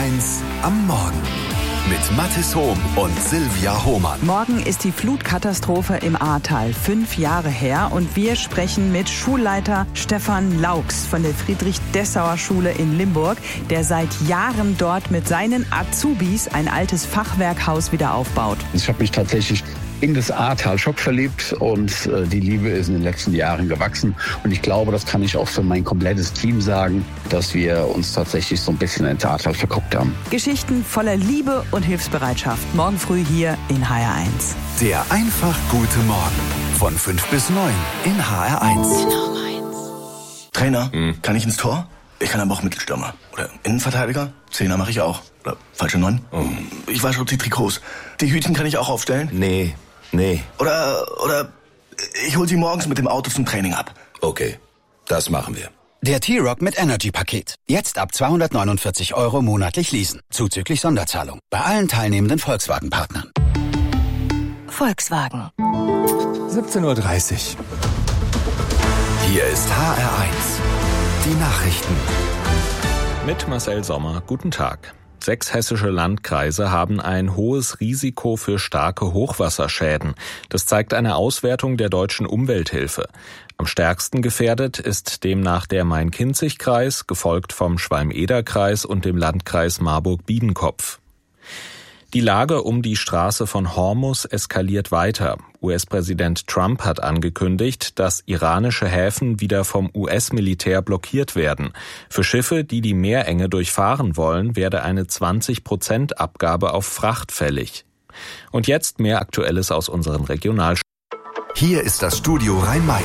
HR1 am Morgen. Mit Mathis Hohm und Silvia Hohmann. Morgen ist die Flutkatastrophe im Ahrtal 5 Jahre her und wir sprechen mit Schulleiter Stefan Laux von der Friedrich-Dessauer-Schule in Limburg, der seit Jahren dort mit seinen Azubis ein altes Fachwerkhaus wieder aufbaut. Ich habe mich tatsächlich in das Ahrtal Schock verliebt und die Liebe ist in den letzten Jahren gewachsen. Und ich glaube, das kann ich auch für mein komplettes Team sagen, dass wir uns tatsächlich so ein bisschen ins Ahrtal verguckt haben. Geschichten voller Liebe und Hilfsbereitschaft. Morgen früh hier in HR1. Der einfach gute Morgen von 5 bis 9 in HR1. Trainer, kann ich ins Tor? Ich kann aber auch Mittelstürmer. Oder Innenverteidiger? Zehner mache ich auch. Oder falsche 9? Ich wasche auch die Trikots. Die Hütchen kann ich auch aufstellen? Nee. Oder ich hol sie morgens mit dem Auto zum Training ab. Okay, das machen wir. Der T-Rock mit Energy-Paket. Jetzt ab 249 € monatlich leasen. Zuzüglich Sonderzahlung. Bei allen teilnehmenden Volkswagen-Partnern. Volkswagen. 17:30 Uhr. Hier ist HR1. Die Nachrichten. Mit Marcel Sommer. Guten Tag. 6 hessische Landkreise haben ein hohes Risiko für starke Hochwasserschäden. Das zeigt eine Auswertung der Deutschen Umwelthilfe. Am stärksten gefährdet ist demnach der Main-Kinzig-Kreis, gefolgt vom Schwalm-Eder-Kreis und dem Landkreis Marburg-Biedenkopf. Die Lage um die Straße von Hormuz eskaliert weiter. US-Präsident Trump hat angekündigt, dass iranische Häfen wieder vom US-Militär blockiert werden. Für Schiffe, die die Meerenge durchfahren wollen, werde eine 20% Abgabe auf Fracht fällig. Und jetzt mehr Aktuelles aus unseren Regionalstaaten. Hier ist das Studio Rhein-Main.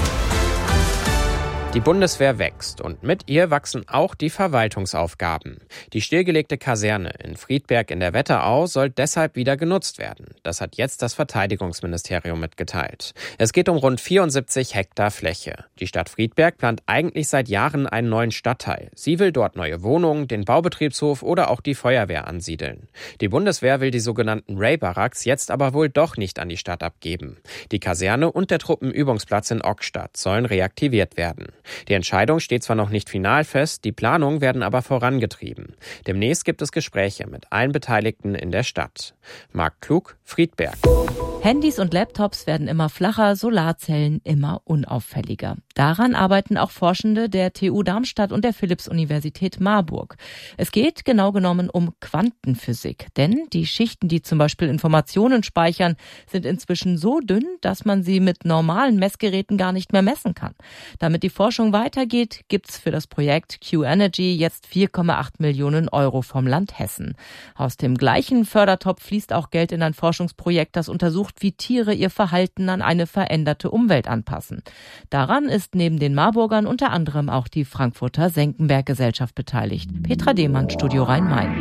Die Bundeswehr wächst und mit ihr wachsen auch die Verwaltungsaufgaben. Die stillgelegte Kaserne in Friedberg in der Wetterau soll deshalb wieder genutzt werden. Das hat jetzt das Verteidigungsministerium mitgeteilt. Es geht um rund 74 Hektar Fläche. Die Stadt Friedberg plant eigentlich seit Jahren einen neuen Stadtteil. Sie will dort neue Wohnungen, den Baubetriebshof oder auch die Feuerwehr ansiedeln. Die Bundeswehr will die sogenannten Ray-Barracks jetzt aber wohl doch nicht an die Stadt abgeben. Die Kaserne und der Truppenübungsplatz in Ockstadt sollen reaktiviert werden. Die Entscheidung steht zwar noch nicht final fest, die Planungen werden aber vorangetrieben. Demnächst gibt es Gespräche mit allen Beteiligten in der Stadt. Marc Klug, Friedberg. Handys und Laptops werden immer flacher, Solarzellen immer unauffälliger. Daran arbeiten auch Forschende der TU Darmstadt und der Philipps-Universität Marburg. Es geht genau genommen um Quantenphysik, denn die Schichten, die zum Beispiel Informationen speichern, sind inzwischen so dünn, dass man sie mit normalen Messgeräten gar nicht mehr messen kann. Damit die Forschung weitergeht, gibt's für das Projekt Q-Energy jetzt 4,8 Millionen € vom Land Hessen. Aus dem gleichen Fördertopf fließt auch Geld in ein Forschungsprojekt, das untersucht, wie Tiere ihr Verhalten an eine veränderte Umwelt anpassen. Daran ist neben den Marburgern unter anderem auch die Frankfurter Senckenberg-Gesellschaft beteiligt. Petra Dehmann, Studio Rhein-Main.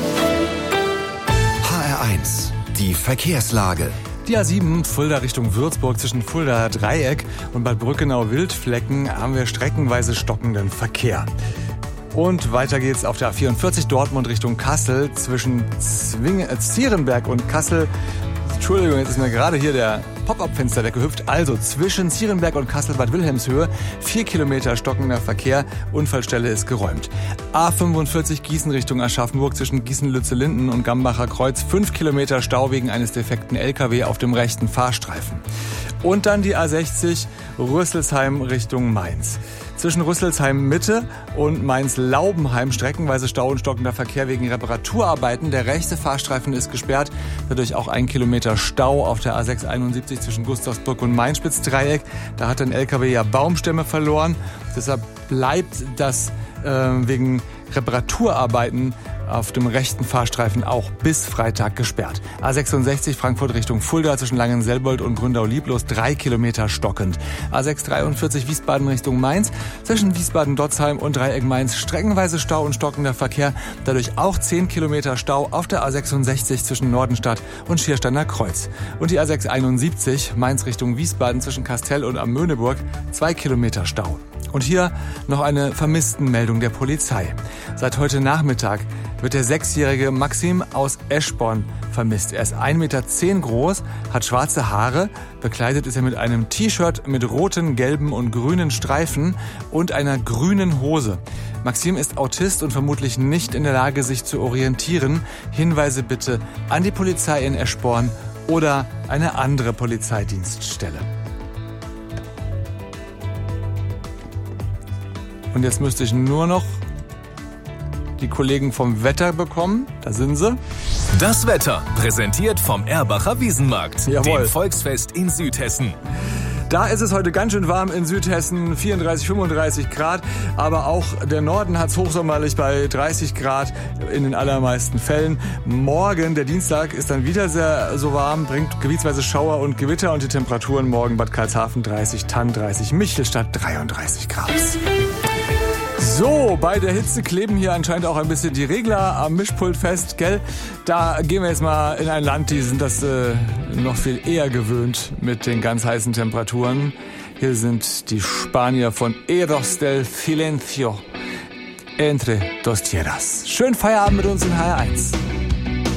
HR1. Die Verkehrslage. Die A7 Fulda Richtung Würzburg zwischen Fulda Dreieck und Bad Brückenau-Wildflecken haben wir streckenweise stockenden Verkehr. Und weiter geht's auf der A44 Dortmund Richtung Kassel zwischen Zierenberg und Kassel. Entschuldigung, jetzt ist mir gerade hier der Pop-up-Fenster weggehüpft. Also zwischen Zierenberg und Kassel-Bad Wilhelmshöhe 4 Kilometer stockender Verkehr. Unfallstelle ist geräumt. A45 Gießen Richtung Aschaffenburg zwischen Gießen-Lützellinden und Gambacher Kreuz 5 Kilometer Stau wegen eines defekten LKW auf dem rechten Fahrstreifen. Und dann die A60 Rüsselsheim Richtung Mainz. Zwischen Rüsselsheim Mitte und Mainz-Laubenheim streckenweise Stau und stockender Verkehr wegen Reparaturarbeiten. Der rechte Fahrstreifen ist gesperrt, dadurch auch 1 Kilometer Stau auf der A671 zwischen Gustavsbrück und Mainspitz-Dreieck. Da hat ein LKW ja Baumstämme verloren. Deshalb bleibt das wegen Reparaturarbeiten auf dem rechten Fahrstreifen auch bis Freitag gesperrt. A66 Frankfurt Richtung Fulda zwischen Langenselbold und Gründau-Lieblos 3 Kilometer stockend. A643 Wiesbaden Richtung Mainz zwischen Wiesbaden-Dotzheim und Dreieck Mainz streckenweise Stau und stockender Verkehr. Dadurch auch 10 Kilometer Stau auf der A66 zwischen Nordenstadt und Schiersteiner Kreuz. Und die A671 Mainz Richtung Wiesbaden zwischen Kastel und Amöneburg 2 Kilometer Stau. Und hier noch eine Vermisstenmeldung der Polizei. Seit heute Nachmittag wird der 6-jährige Maxim aus Eschborn vermisst. Er ist 1,10 Meter groß, hat schwarze Haare, bekleidet ist er mit einem T-Shirt mit roten, gelben und grünen Streifen und einer grünen Hose. Maxim ist Autist und vermutlich nicht in der Lage, sich zu orientieren. Hinweise bitte an die Polizei in Eschborn oder eine andere Polizeidienststelle. Und jetzt müsste ich nur noch die Kollegen vom Wetter bekommen. Da sind sie. Das Wetter, präsentiert vom Erbacher Wiesenmarkt, dem Volksfest in Südhessen. Da ist es heute ganz schön warm in Südhessen, 34, 35 Grad. Aber auch der Norden hat es hochsommerlich bei 30 Grad in den allermeisten Fällen. Morgen, der Dienstag, ist dann wieder sehr so warm, bringt gebietsweise Schauer und Gewitter. Und die Temperaturen morgen Bad Karlshafen 30, Thann 30, Michelstadt 33 Grad. So, bei der Hitze kleben hier anscheinend auch ein bisschen die Regler am Mischpult fest, gell? Da gehen wir jetzt mal in ein Land, die sind das noch viel eher gewöhnt mit den ganz heißen Temperaturen. Hier sind die Spanier von Eros del Silencio, Entre dos Tierras. Schönen Feierabend mit uns in HR1.